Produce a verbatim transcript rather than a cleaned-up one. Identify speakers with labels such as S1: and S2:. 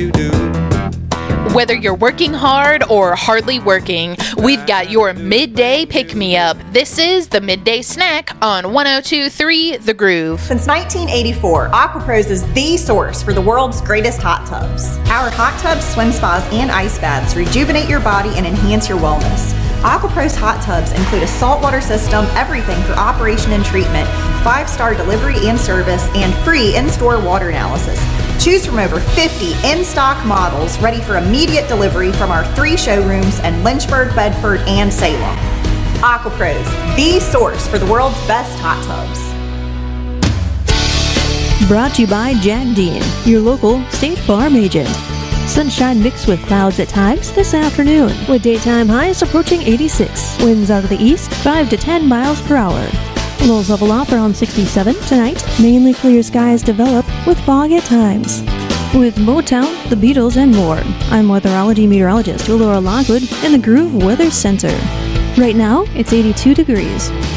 S1: you do.
S2: Whether you're working hard or hardly working, we've got your midday pick-me-up. This is the Midday Snack on one oh two point three The Groove.
S3: Since nineteen eighty-four, AquaPros is the source for the world's greatest hot tubs. Our hot tubs, swim spas, and ice baths rejuvenate your body and enhance your wellness. AquaPros hot tubs include a saltwater system, everything for operation and treatment, five-star delivery and service, and free in-store water analysis. Choose from over fifty in-stock models ready for immediate delivery from our three showrooms in Lynchburg, Bedford, and Salem. AquaPros, the source for the world's best hot tubs.
S4: Brought to you by Jack Dean, your local State Farm agent. Sunshine mixed with clouds at times this afternoon, with daytime highs approaching eighty-six. Winds out of the east, five to ten miles per hour. Lows level off around sixty-seven tonight. Mainly clear skies develop with fog at times. With Motown, the Beatles, and more, I'm weatherology meteorologist Laura Lockwood in the Groove Weather Center. Right now, it's eighty-two degrees.